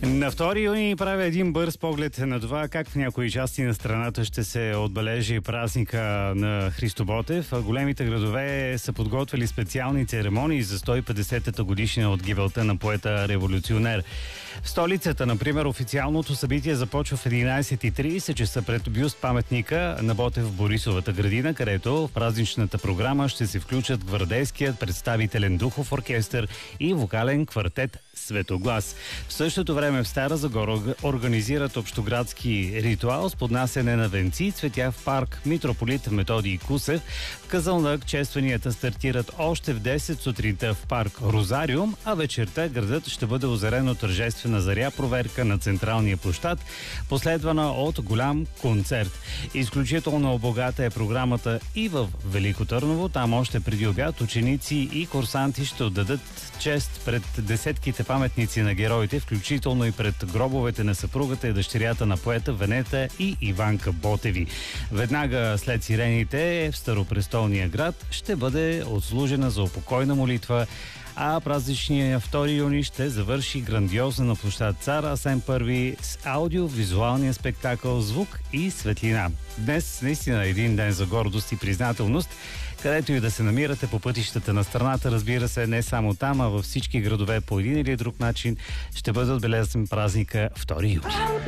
На 2 юни правя един бърз поглед на това как в някои части на страната ще се отбележи празника на Христо Ботев. Големите градове са подготвили специални церемонии за 150-та годишнина от гибелта на поета-революционер. В столицата, например, официалното събитие започва в 11:30 часа пред бюст паметника на Ботев в Борисовата градина, където в празничната програма ще се включат гвардейският представителен духов оркестър и вокален квартет Светоглас. В същото време в Стара Загора организират общоградски ритуал с поднасяне на венци и цветя в парк Митрополит Методий Кусев. В Казанлък честванията стартират още в 10 сутринта в парк Розариум, а вечерта градът ще бъде озарен от тържествена заря проверка на централния площад, последвана от голям концерт. Изключително богата е програмата и в Велико Търново. Там още преди обяд ученици и курсанти ще отдадат чест пред десетките паметници на героите, включително и пред гробовете на съпругата и дъщерята на поета Венета и Иванка Ботеви. Веднага след сирените в Старопрестолния град ще бъде отслужена за упокойна молитва, а празничния 2 юни ще завърши грандиозно на площад Цар Асен I с аудиовизуалния спектакъл «Звук и светлина». Днес наистина един ден за гордост и признателност, където и да се намирате по пътищата на страната, разбира се, не само там, а във всички градове по един или друг начин ще бъде отбелязан празника 2 юни.